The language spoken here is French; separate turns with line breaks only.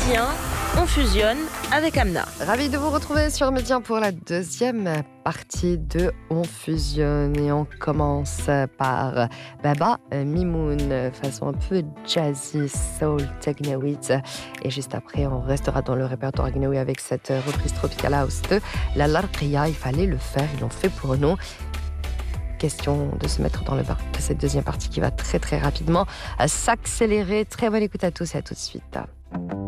Méridien, on fusionne avec Amna.
Ravi de vous retrouver sur Méridien pour la deuxième partie de On fusionne. Et on commence par Baba Mimoun, façon un peu jazzy, soul, technoïde. Et juste après, on restera dans le répertoire gnaoui avec cette reprise Tropical House de la Larqia. Il fallait le faire, ils l'ont fait pour nous. Question de se mettre dans le bain de cette deuxième partie qui va très très rapidement s'accélérer. Très bonne écoute à tous et à tout de suite.